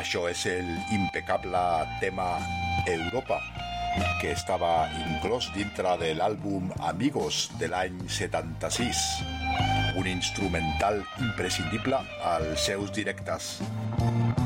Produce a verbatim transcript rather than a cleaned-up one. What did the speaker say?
Això és el impecable tema Europa, que estava inclòs dintre de l'àlbum Amigos de l'any setanta-sis, un instrumental imprescindible als seus directes.